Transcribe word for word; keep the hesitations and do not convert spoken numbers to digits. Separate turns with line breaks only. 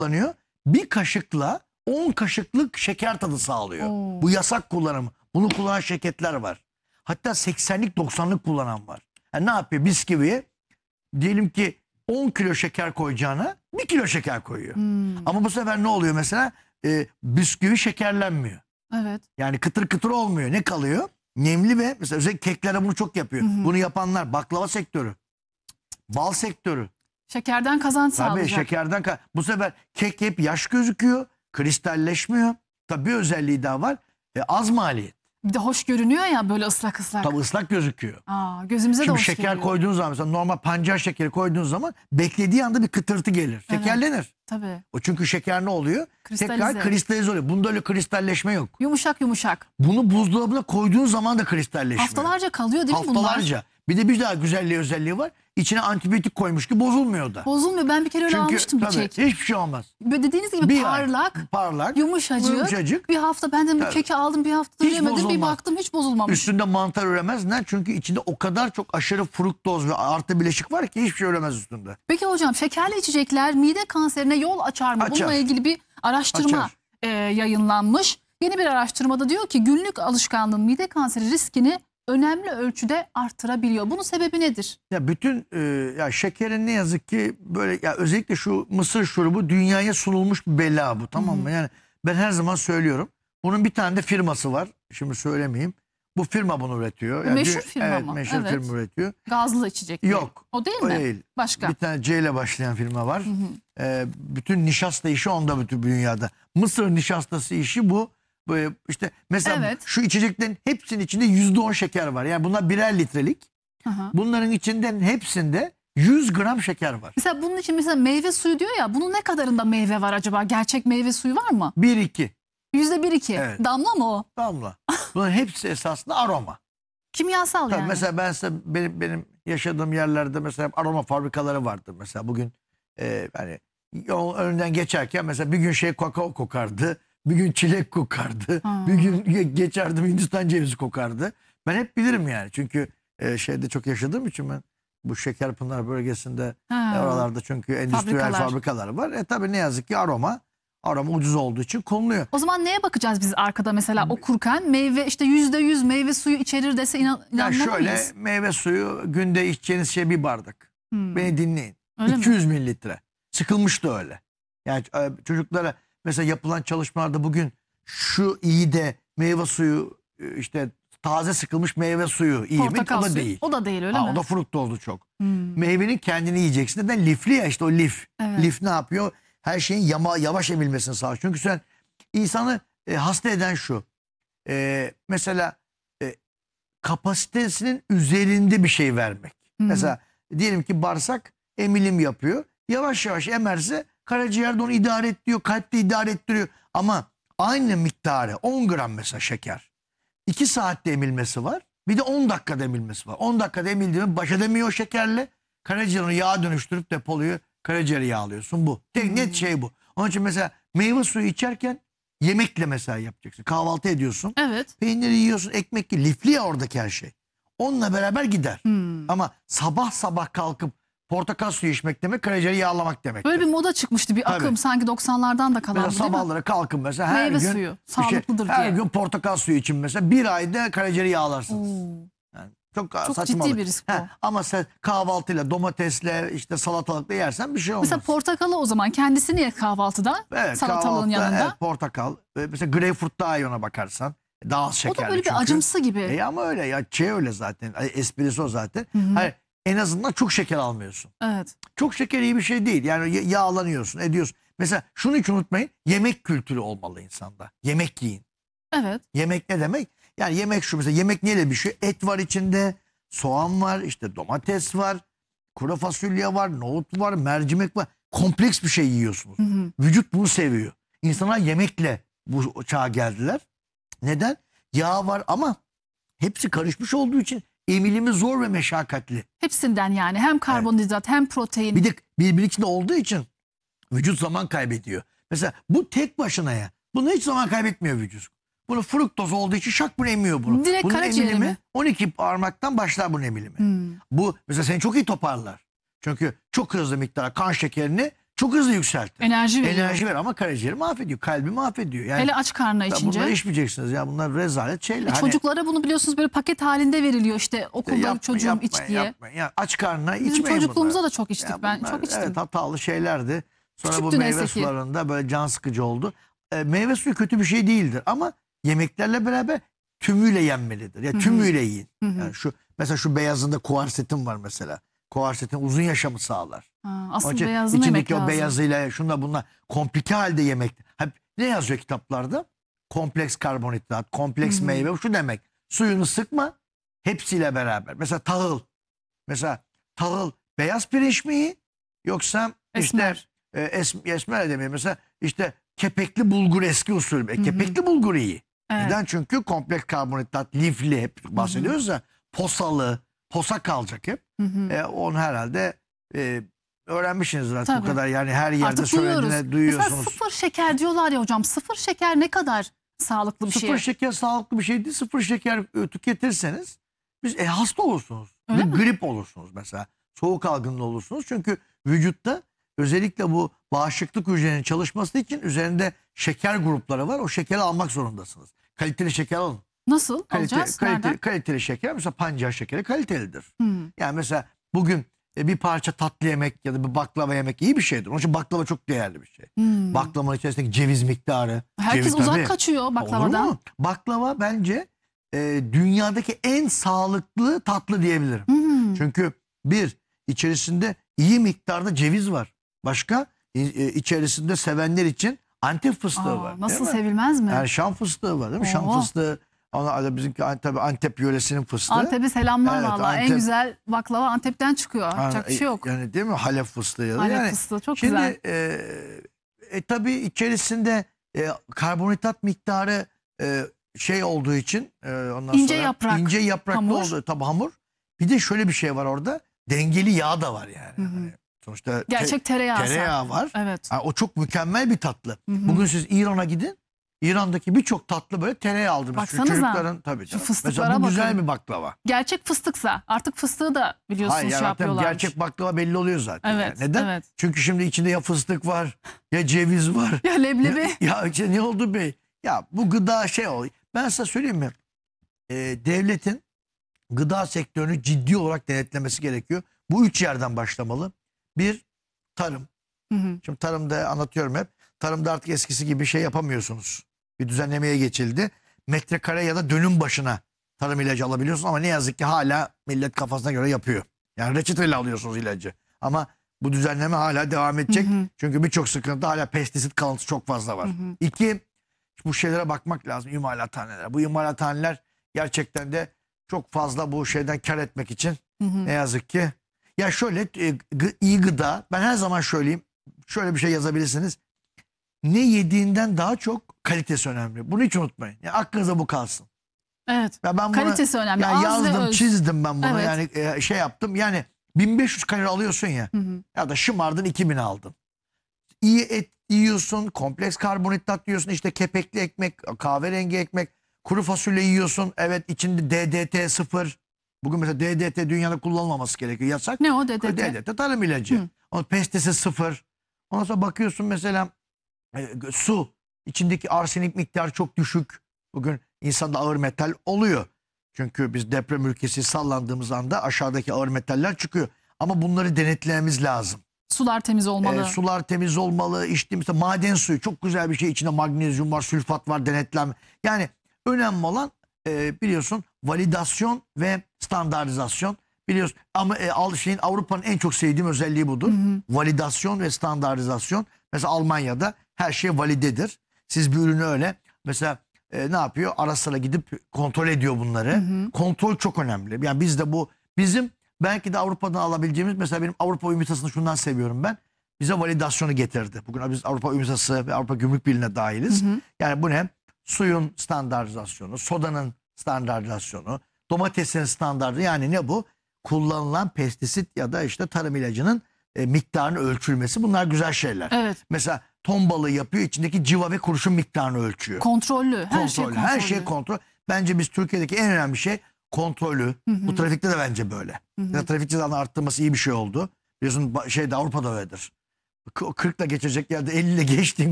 kullanıyor. Bir kaşıkla on kaşıklık şeker tadı sağlıyor.
Oo.
Bu yasak kullanım. Bunu kullanan şirketler var. Hatta seksenlik doksanlık kullanan var. Yani ne yapıyor? Bisküviye diyelim ki on kilo şeker koyacağına bir kilo şeker koyuyor.
Hmm.
Ama bu sefer ne oluyor mesela? Ee, bisküvi şekerlenmiyor.
Evet.
Yani kıtır kıtır olmuyor. Ne kalıyor? Nemli ve mesela özellikle keklere bunu çok yapıyor.
Hı hı.
Bunu yapanlar baklava sektörü, bal sektörü.
Şekerden kazanç
Tabii
sağlayacak.
şekerden ka- bu sefer kek hep yaş gözüküyor, kristalleşmiyor. Tabii bir özelliği daha var. E, az maliyet.
Bir de hoş görünüyor ya böyle ıslak ıslak.
Tabii ıslak gözüküyor.
Aa, gözümüze de
Şimdi
hoş
şeker
geliyor.
koyduğun zaman mesela normal pancar şekeri koyduğun zaman beklediği anda bir kıtırtı gelir.
Evet.
Şekerlenir.
Tabii.
O çünkü şeker ne oluyor?
Kristalize.
Tekrar kristalize oluyor. Bunda öyle kristalleşme yok.
Yumuşak yumuşak.
Bunu buzdolabına koyduğun zaman da kristalleşmiyor.
Haftalarca kalıyor değil mi bunlar?
Haftalarca. Bir de bir daha güzelliği özelliği var. İçine antibiyotik koymuş ki bozulmuyor da.
Bozulmuyor. Ben bir kere öyle
Çünkü
almıştım bir
tabii,
kek.
hiçbir şey olmaz.
Böyle dediğiniz gibi
Bir ay
parlak,
parlak,
yumuşacık.
yumuşacık.
Bir hafta ben de bu
Tabii.
keki aldım, bir haftadır
Hiç
yemedim. Bir
bozulmaz.
baktım hiç bozulmamış.
Üstünde mantar üremez. Ne? Çünkü içinde o kadar çok aşırı fruktoz ve artı bileşik var ki hiçbir şey üremez üstünde.
Peki hocam şekerli içecekler mide kanserine yol açar mı?
Açar.
Bununla ilgili bir araştırma
Açar.
e, yayınlanmış. Yeni bir araştırmada diyor ki günlük alışkanlığın mide kanseri riskini önemli ölçüde artırabiliyor. Bunun sebebi nedir?
Ya bütün e, ya şekerin ne yazık ki böyle ya özellikle şu mısır şurubu dünyaya sunulmuş bir bela bu, tamam mı? Yani ben her zaman söylüyorum. Bunun bir tane de firması var. Şimdi söylemeyeyim. Bu firma bunu üretiyor.
Bu
Yani
meşhur
bir-
firma
evet,
mı?
meşhur
Evet.
firma üretiyor.
Gazlı içecek.
Yok.
O değil
O
mi?
değil.
Başka.
Bir tane C ile başlayan firma var. Ee, bütün nişasta işi onda bütün dünyada. Mısır nişastası işi bu. Böyle işte mesela
Evet.
şu içeceklerin hepsinin içinde yüzde on şeker var. Yani bunlar birer litrelik.
Hı hı.
Bunların içinden hepsinde yüz gram şeker var.
Mesela bunun için mesela meyve suyu diyor ya, bunun ne kadarında meyve var acaba? Gerçek meyve suyu var mı?
bir iki
Yüzde bir iki.
Evet.
Damla mı o?
damla. Bunların hepsi esasında aroma.
Kimyasal
Tabii
yani.
mesela ben size benim, benim yaşadığım yerlerde mesela hep aroma fabrikaları vardır. Mesela bugün e, hani yol önünden geçerken mesela bir gün şey kakao kokardı. Bir gün çilek kokardı.
Ha.
Bir gün ge- geçerdim Hindistan cevizi kokardı. Ben hep bilirim yani. Çünkü e, şeyde çok yaşadığım için ben bu Şekerpınar bölgesinde
Ha.
e, oralarda çünkü endüstriyel
Fabrikalar.
fabrikalar var. E tabii ne yazık ki aroma aroma ucuz olduğu için konuluyor.
O zaman neye bakacağız biz arkada mesela okurken? Meyve işte yüzde yüz meyve suyu içerir dese inan
Ya
inanmalı
şöyle
mıyız?
meyve suyu günde içeceğiniz şey bir bardak.
Hmm.
Beni dinleyin.
Öyle mi?
iki yüz mililitre. Sıkılmış da öyle. Yani e, çocuklara mesela yapılan çalışmalarda bugün şu iyi de meyve suyu e, işte taze sıkılmış meyve suyu iyi mi?
Portakal
O da
suyu.
değil.
O da değil öyle
Ha,
mi?
o da fruktozlu çok.
Hmm.
Meyvenin kendini yiyeceksin. Neden? Lifli ya işte o lif.
Evet.
Lif ne yapıyor? Her şeyin yama, yavaş emilmesini sağlıyor. Çünkü sen insanı e, hasta eden şu. E, mesela e, kapasitesinin üzerinde bir şey vermek.
Hı hı.
Mesela diyelim ki bağırsak emilim yapıyor. Yavaş yavaş emerse karaciğer de onu idare ettiriyor. Kalp de idare ettiriyor. Ama aynı miktarı on gram mesela şeker. iki saatte emilmesi var. Bir de on dakikada emilmesi var. on dakikada emildiğinde baş edemiyor o şekerle. Karaciğer onu yağa dönüştürüp depoluyor. Karaciğeri yağlıyorsun bu. Tek net şey bu. Onun için mesela meyve suyu içerken yemekle mesela yapacaksın. Kahvaltı ediyorsun.
Evet.
Peyniri yiyorsun, ekmek yiyorsun. Lifli ya oradaki her şey. Onunla beraber gider.
Hmm.
Ama sabah sabah kalkıp portakal suyu içmek demek karaciğeri yağlamak demek.
Böyle bir moda çıkmıştı, bir
Tabii.
akım sanki doksanlardan da kalan
Mesela
bu değil mi?
sabahları kalkın mesela her
Meyve
gün
suyu,
bir şey-
sağlıklıdır
her
diye.
gün portakal suyu için mesela bir ayda karaciğeri yağlarsınız.
Oo.
Yani çok
Çok
saçmalık.
ciddi bir risk bu.
He, ama sen kahvaltıyla domatesle işte salatalıkla yersen bir şey olmaz.
Mesela portakalı o zaman kendisini ye kahvaltıda,
Evet,
salatalığın
kahvaltıda,
yanında.
evet, portakal. Ee, Mesela greyfurt daha iyi ona bakarsan. Daha az
O
şekerli
da böyle
çünkü.
bir acımsı gibi.
E ama öyle ya şey öyle zaten. Ay, esprisi o zaten.
Hı hı.
Hayır, en azından çok şeker almıyorsun.
Evet.
Çok şeker iyi bir şey değil. Yani y- yağlanıyorsun, ediyorsun. Mesela şunu hiç unutmayın. Yemek kültürü olmalı insanda. Yemek yiyin.
Evet.
Yemek ne demek? Yani yemek şu mesela yemek neyle bir şey? Et var içinde, soğan var, işte domates var, kuru fasulye var, nohut var, mercimek var. Kompleks bir şey yiyorsunuz.
Hı hı.
Vücut bunu seviyor. İnsanlar yemekle bu çağa geldiler. Neden? Yağ var ama hepsi karışmış olduğu için emilimi zor ve meşakkatli.
Hepsinden yani hem karbonhidrat hem protein.
Bir de birbiri içinde olduğu için vücut zaman kaybediyor. Mesela bu tek başına ya. Bunu hiç zaman kaybetmiyor vücut. Bunu fruktoz olduğu için şak bunu emiyor bunu.
Direkt
Bunun
karaciğere
emilimi
mi?
on iki parmaktan başlar bunun emilimi.
Hmm.
Bu mesela seni çok iyi toparlar. Çünkü çok hızlı miktara kan şekerini çok hızlı yükseltir.
Enerji veriyor.
Enerji ver ama karaciğeri mahvediyor. Kalbi mahvediyor. Yani
Hele aç karnına
ya
içince.
bunları içmeyeceksiniz ya. Bunlar rezalet şeyler.
E,
Hani-
çocuklara bunu biliyorsunuz böyle paket halinde veriliyor işte okulda
Yapma,
çocuğum
yapma,
iç diye.
yapma. Ya aç karnına
Bizim
içmeyin
çocukluğumuzda
bunları.
da çok içtik.
Ya
Ben
bunlar,
çok içtim.
Evet, hatalı şeylerdi. Sonra
Küçüktü
bu meyve
neyse ki.
sularında böyle can sıkıcı oldu. E, meyve suyu kötü bir şey değildir ama yemeklerle beraber tümüyle yenmelidir. Ya tümüyle yiyin.
Hı hı.
Yani şu mesela şu beyazında kuarsetin var mesela. Kuarsetin uzun yaşamı sağlar.
Ha,
Onun
asıl
için
beyazını yemek
içindeki o
lazım.
beyazıyla şunla bunla komplike halde yemek. Hep ne yazıyor kitaplarda? Kompleks karbonhidrat, kompleks
Hı hı.
meyve. Şu demek. Suyunu sıkma hepsiyle beraber. Mesela tahıl. Mesela tahıl beyaz pirinç mi iyi? Yoksa
Esmer.
işte e, es, esmer demeyin. Mesela işte kepekli bulgur eski usul. E, kepekli bulgur iyi.
Evet.
Neden? Çünkü kompleks karbonhidrat, lifli hep bahsediyoruz ya. Posalı, posa kalacak hep.
Hı hı.
E, onu herhalde e, öğrenmişsiniz artık bu
Tabii.
kadar. Yani her yerde
Artık
söylediğine
duyuyoruz.
duyuyorsunuz.
Mesela sıfır şeker diyorlar ya hocam. Sıfır şeker ne kadar sağlıklı bir
Sıfır
şey.
şeker sağlıklı bir şey değil. Sıfır şeker e, tüketirseniz biz e, hasta olursunuz.
Öyle
Bir
mi?
grip olursunuz mesela. Soğuk algınlığı olursunuz. Çünkü vücutta özellikle bu bağışıklık hücrelerinin çalışması için üzerinde şeker grupları var. O şekeri almak zorundasınız. Kaliteli şeker alın.
Nasıl
Kalite,
alacağız?
kaliteli,
Nereden?
kaliteli şeker mesela pancar şekeri kalitelidir.
Hı.
Yani mesela bugün e, bir parça tatlı yemek ya da bir baklava yemek iyi bir şeydir. Onun için baklava çok değerli bir şey.
Hmm.
Baklavanın içerisindeki ceviz miktarı.
Herkes
ceviz,
uzak
tabii.
kaçıyor
Olur
baklavadan.
mu? Baklava bence e, dünyadaki en sağlıklı tatlı diyebilirim.
Hmm.
Çünkü bir, içerisinde iyi miktarda ceviz var. Başka e, e, içerisinde sevenler için Antep fıstığı
Aa,
var.
nasıl
değil mi?
sevilmez mi?
Yani Şam fıstığı var değil mi? Şam
Oo.
fıstığı. Ona, bizimki tabii Antep yöresinin fıstığı.
Antep'e selamlar
Evet,
vallahi. En
Antep-
güzel baklava Antep'ten çıkıyor. Yapacak bir şey yok.
Yani değil mi? Halep fıstığı ya da.
Halep
yani,
fıstığı çok
şimdi,
güzel.
e, e, tabii içerisinde e, karbonhidrat miktarı e, şey olduğu için e, ondan
İnce
sonra
yaprak,
ince yapraklı
hamur.
olduğu tabii hamur. Bir de şöyle bir şey var orada. Dengeli yağ da var yani.
Hı hı.
Hani sonuçta te-
Gerçek tereyağı.
tereyağı var.
Evet.
Ha, o çok mükemmel bir tatlı.
Hı hı.
Bugün siz İran'a gidin. İran'daki birçok tatlı böyle tereyağı aldınız.
Baksanıza.
Çocukların tabii.
Şu
canım.
fıstıklara
Mesela bu güzel
bakın.
bir baklava.
Gerçek fıstıksa artık fıstığı da biliyorsunuz
Hayır
şey
yani zaten
yapıyorlarmış.
gerçek baklava belli oluyor zaten.
Evet,
yani. Neden?
evet.
Çünkü şimdi içinde ya fıstık var ya ceviz var.
Ya leblebi.
Ya, ya işte ne oldu be? Ya bu gıda şey oluyor. Ben size söyleyeyim mi? Ee, devletin gıda sektörünü ciddi olarak denetlemesi gerekiyor. Bu üç yerden başlamalı. Bir, tarım.
Hı hı.
Şimdi tarımda anlatıyorum hep. Tarımda artık eskisi gibi şey yapamıyorsunuz. Bir düzenlemeye geçildi. Metrekare ya da dönüm başına tarım ilacı alabiliyorsunuz ama ne yazık ki hala millet kafasına göre yapıyor. Yani reçeteyle alıyorsunuz ilacı. Ama bu düzenleme hala devam edecek.
Hı hı.
Çünkü birçok sıkıntı hala pestisit kalıntısı çok fazla var.
Hı hı.
İki, bu şeylere bakmak lazım, imalathaneler. Bu imalathaneler gerçekten de çok fazla bu şeyden kar etmek için
Hı hı.
ne yazık ki. Ya şöyle e, gı- iyi gıda, ben her zaman söyleyeyim, şöyle bir şey yazabilirsiniz. Ne yediğinden daha çok kalitesi önemli. Bunu hiç unutmayın. Ya aklınıza bu kalsın.
Evet.
Ya ben bunu
Kalitesi önemli.
ya
Az ve
yazdım,
öz.
çizdim ben bunu.
Evet.
Yani e, şey yaptım. Yani bin beş yüz kalori alıyorsun ya.
Hı hı.
Ya da şımardın iki bin aldın. İyi et yiyorsun, kompleks karbonhidrat yiyorsun, işte kepekli ekmek, kahverengi ekmek, kuru fasulye yiyorsun. Evet, içinde D D T sıfır. Bugün mesela D D T dünyada kullanılmaması gerekiyor. Yasak.
Ne o D D T?
D D T tarım ilacı.
Hı.
Onun pestisit sıfır. Ondan sonra bakıyorsun mesela e, su. İçindeki arsenik miktarı çok düşük. Bugün insanda ağır metal oluyor. Çünkü biz deprem ülkesi sallandığımız anda aşağıdaki ağır metaller çıkıyor. Ama bunları denetlememiz lazım.
Sular temiz olmalı.
E, sular temiz olmalı. İçtiğimiz maden suyu çok güzel bir şey. İçinde magnezyum var, sülfat var, denetlenme. Yani önemli olan e, biliyorsun validasyon ve standartizasyon. Biliyorsun ama e, al- şeyin Avrupa'nın en çok sevdiğim özelliği budur.
Hı hı.
Validasyon ve standartizasyon. Mesela Almanya'da her şey validedir. Siz bir ürünü öyle mesela e, ne yapıyor? Ara sıra gidip kontrol ediyor bunları.
Hı hı.
Kontrol çok önemli. Yani bizde bu bizim belki de Avrupa'dan alabileceğimiz, mesela benim Avrupa Ümitası'nı şundan seviyorum ben. Bize validasyonu getirdi. Bugün biz Avrupa Ümitası ve Avrupa Gümrük Birliği'ne dahiliz.
Hı hı.
Yani bu ne? Suyun standartizasyonu, sodanın standartizasyonu, domatesin standartı, yani ne bu? Kullanılan pestisit ya da işte tarım ilacının e, miktarını ölçülmesi. Bunlar güzel şeyler.
Evet.
Mesela ton balığı yapıyor, içindeki civa ve kurşun miktarını ölçüyor.
Kontrollü. Her şey
Kontrollü.
kontrollü.
Her şey kontrol. Bence biz Türkiye'deki en önemli şey kontrolü.
Hı hı.
Bu trafikte de bence böyle.
Hı hı.
Ya trafik cezalarının arttırması iyi bir şey oldu. Biliyorsun ba- şeyde Avrupa'da öyledir. kırkla geçecek yerde elli ile geçtiğin